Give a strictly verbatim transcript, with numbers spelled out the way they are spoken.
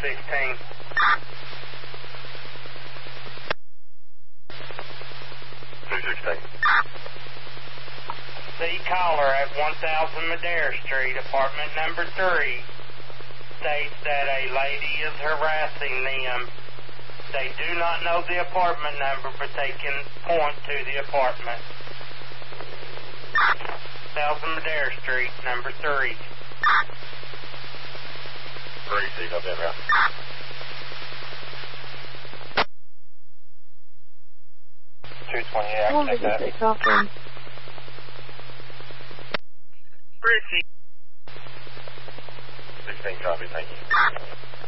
sixteen. two sixteen. The caller at one thousand Madera Street, apartment number three, states that a lady is harassing them. They do not know the apartment number, but they can point to the apartment. one thousand Madera Street, number three. three, C, got that right. two twenty-eight, I can take that. Talking. Richie. sixteen copy, thank you.